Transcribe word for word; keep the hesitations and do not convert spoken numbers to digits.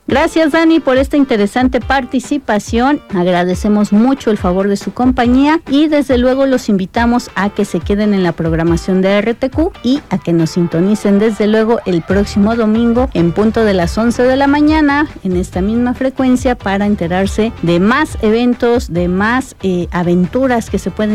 Gracias, Dani, por esta interesante participación. Agradecemos mucho el favor de su compañía y desde luego los invitamos a que se queden en la programación de R T Q y a que nos sintonicen desde luego el próximo domingo en punto de las once de la mañana en esta misma frecuencia para enterarse de más eventos, de más eh, aventuras que se pueden